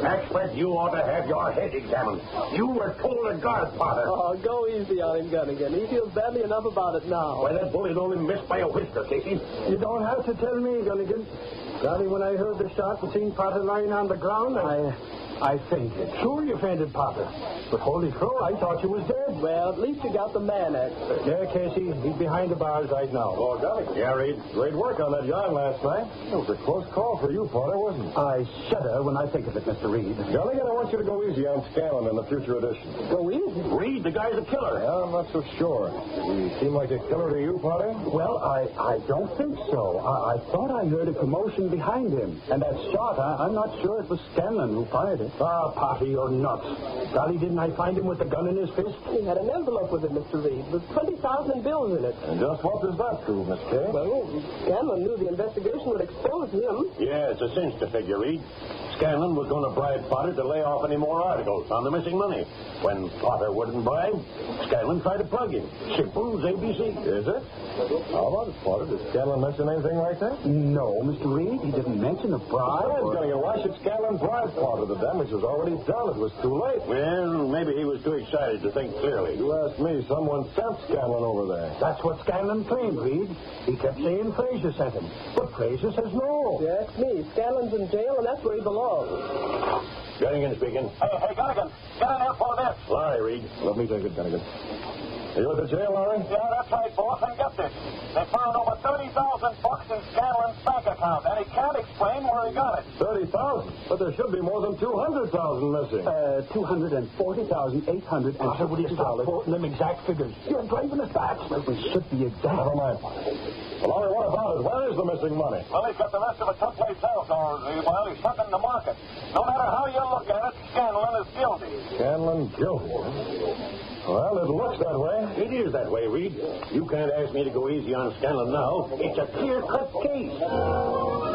Maxwell, you ought to have your head examined. You were told to guard Potter. Oh, go easy on him, Gunnigan. He feels badly enough about it now. Well, that bullet only missed by a whisker, Casey. You don't have to tell me, Gunnigan. Golly, when I heard the shot and seen Potter lying on the ground, I fainted. Sure you fainted, Potter. But holy crow, I thought you was dead. Well, at least you got the man expert. Yeah, Casey, he's behind the bars right now. Oh, got it. Yeah, Reed. Great work on that yarn last night. It was a close call for you, Potter, wasn't it? I shudder when I think of it, Mr. Reed. Gunnigan, I want you to go easy on Scanlon in the future edition. Go easy. Reed, the guy's a killer. Yeah, I'm not so sure. Did he seem like a killer to you, Potter? Well, I don't think so. I thought I heard a commotion behind him. And that shot, I'm not sure it was Scanlon who fired it. Ah, Potter, you're nuts. Golly, didn't I find him with the gun in his fist? He had an envelope with it, Mr. Reed, with 20,000 bills in it. And just what does that prove, Miss Kay? Well, Scanlon knew the investigation would expose him. Yeah, it's a cinch to figure, Reed. Scanlon was going to bribe Potter to lay off any more articles on the missing money. When Potter wouldn't bribe, Scanlon tried to plug him. Simple as ABC. Is it? How about it, Potter? Did Scanlon mention anything like that? No, Mr. Reed, he didn't mention a bribe. Gunnigan, why should Scanlon bribe Potter? The damage was already done. It was too late. Well, maybe he was too excited to think clearly. You asked me. Someone sent Scanlon over there. That's what Scanlon claimed, Reed. He kept saying Fraser sent him. But Fraser says no. Yeah, it's me. Scanlon's in jail, and that's where he belongs. Gunnigan speaking. Hey, Gunnigan, get in here for this. Larry, Reed. Let me take it, Gunnigan. Are you at the jail, Larry? Yeah, that's right, boss, and get this. They found over $30,000 in Scanlon's bank account, and he can't explain where he got it. 30,000? But there should be more than 200,000 missing. $240,800. Will you stop quoting them exact figures? You're driving us back. Well, we should be exact. Never mind. Well, Larry, what about it? Where is the missing money? Well, he's got the rest of it someplace else, or, well, he's stuck in the market. No matter how you look at it, Scanlon is guilty. Scanlon guilty? Well, it looks that way. It is that way, Reed. You can't ask me to go easy on Scanlon now. It's a clear-cut case.